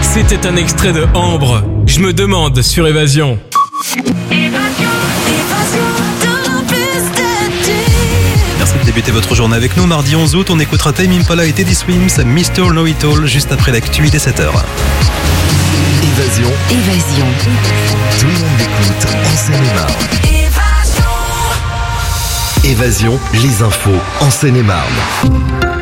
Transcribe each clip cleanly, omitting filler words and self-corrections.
C'était un extrait de Ambre. Je me demande sur Évasion. Merci de débuter votre journée avec nous. Mardi 11 août, on écoutera Tame Impala et Teddy Swims, Mr. Know It All, juste après l'actu, il est 7h. Évasion. Tout le monde l'écoute en Seine-et-Marne. Évasion, les infos en Seine-et-Marne.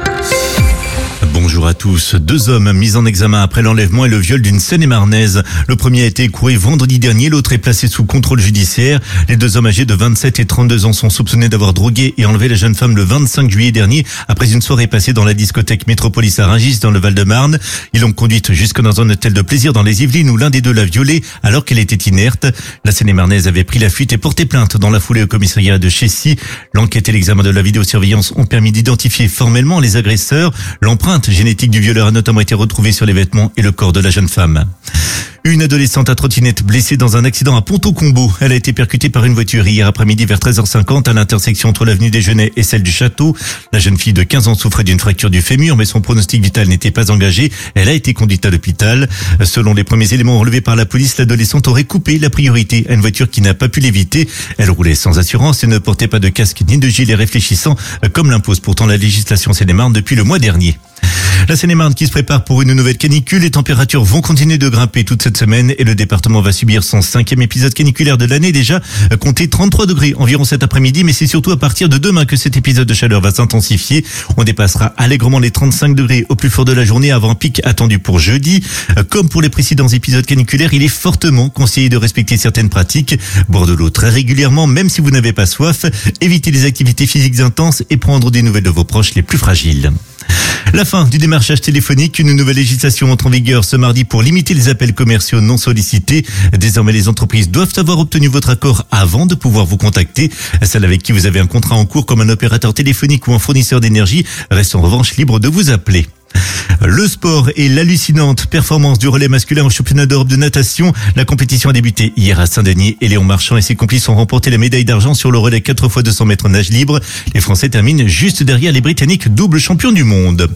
Bonjour à tous. 2 hommes mis en examen après l'enlèvement et le viol d'une Seine-et-Marnaise. Le premier a été écroué vendredi dernier, l'autre est placé sous contrôle judiciaire. Les 2 hommes âgés de 27 et 32 ans sont soupçonnés d'avoir drogué et enlevé la jeune femme le 25 juillet dernier après une soirée passée dans la discothèque Métropolis à Rungis dans le Val-de-Marne. Ils l'ont conduite jusque dans un hôtel de plaisir dans les Yvelines où l'un des 2 l'a violée alors qu'elle était inerte. La Seine-et-Marnaise avait pris la fuite et porté plainte dans la foulée au commissariat de Chessy. L'enquête et l'examen de la vidéosurveillance ont permis d'identifier formellement les agresseurs. L'empreinte génétique du violeur a notamment été retrouvée sur les vêtements et le corps de la jeune femme. Une adolescente à trottinette blessée dans un accident à Pont-au-Combo. Elle a été percutée par une voiture hier après-midi vers 13h50 à l'intersection entre l'avenue des Genêts et celle du Château. La jeune fille de 15 ans souffrait d'une fracture du fémur, mais son pronostic vital n'était pas engagé. Elle a été conduite à l'hôpital. Selon les premiers éléments relevés par la police, l'adolescente aurait coupé la priorité à une voiture qui n'a pas pu l'éviter. Elle roulait sans assurance et ne portait pas de casque ni de gilet réfléchissant, comme l'impose pourtant la législation Seine-et-Marne depuis le mois dernier. La Seine-et-Marne qui se prépare pour une nouvelle canicule. Les températures vont continuer de grimper toute cette semaine et le département va subir son 5e épisode caniculaire de l'année déjà. Comptez 33 degrés environ cet après-midi, mais c'est surtout à partir de demain que cet épisode de chaleur va s'intensifier. On dépassera allègrement les 35 degrés au plus fort de la journée avant un pic attendu pour jeudi. Comme pour les précédents épisodes caniculaires, il est fortement conseillé de respecter certaines pratiques. Boire de l'eau très régulièrement, même si vous n'avez pas soif. Éviter les activités physiques intenses et prendre des nouvelles de vos proches les plus fragiles. La fin du démarchage téléphonique. Une nouvelle législation entre en vigueur ce mardi pour limiter les appels commerciaux non sollicités. Désormais, les entreprises doivent avoir obtenu votre accord avant de pouvoir vous contacter. Celles avec qui vous avez un contrat en cours comme un opérateur téléphonique ou un fournisseur d'énergie restent en revanche libres de vous appeler. Le sport et l'hallucinante performance du relais masculin au championnat d'Europe de natation. La compétition a débuté hier à Saint-Denis et Léon Marchand et ses complices ont remporté la médaille d'argent sur le relais 4x200 mètres nage libre. Les Français terminent juste derrière les Britanniques, double champions du monde.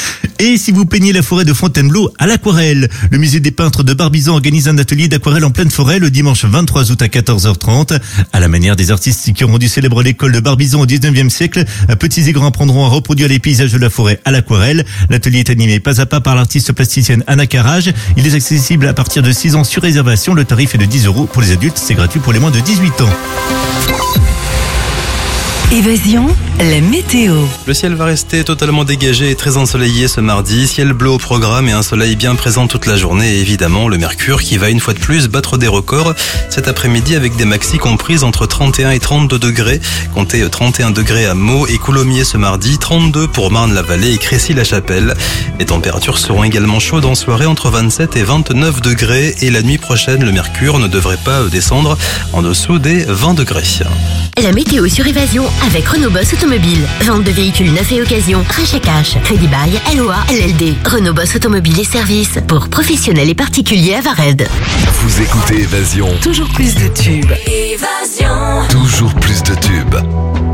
Et si vous peignez la forêt de Fontainebleau à l'aquarelle, le musée des peintres de Barbizon organise un atelier d'aquarelle en pleine forêt le dimanche 23 août à 14h30. À la manière des artistes qui auront dû célébrer l'école de Barbizon au 19e siècle, petits et grands apprendront à reproduire les paysages de la forêt à l'aquarelle. L'atelier est animé pas à pas par l'artiste plasticienne Anna Carrage. Il est accessible à partir de 6 ans sur réservation. Le tarif est de 10 € pour les adultes. C'est gratuit pour les moins de 18 ans. Évasion, la météo. Le ciel va rester totalement dégagé et très ensoleillé ce mardi. Ciel bleu au programme et un soleil bien présent toute la journée. Et évidemment, le mercure qui va une fois de plus battre des records cet après-midi avec des maxis comprises entre 31 et 32 degrés. Comptez 31 degrés à Meaux et Coulommiers ce mardi, 32 pour Marne-la-Vallée et Crécy-la-Chapelle. Les températures seront également chaudes en soirée entre 27 et 29 degrés. Et la nuit prochaine, le mercure ne devrait pas descendre en dessous des 20 degrés. La météo sur Évasion avec Renault Boss Automobile. Vente de véhicules neufs et occasion, rachat cash, crédit bail, LOA, LLD. Renault Boss Automobile et services pour professionnels et particuliers à Vared. Vous écoutez Évasion. Toujours plus de tubes. Évasion. Toujours plus de tubes.